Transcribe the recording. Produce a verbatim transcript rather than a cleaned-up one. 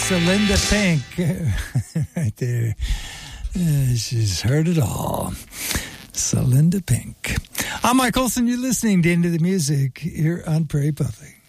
Celinda Pink. Right there. Uh, she's heard it all. Celinda Pink. I'm Mike Olson. You're listening to Into the Music here on Prairie Public.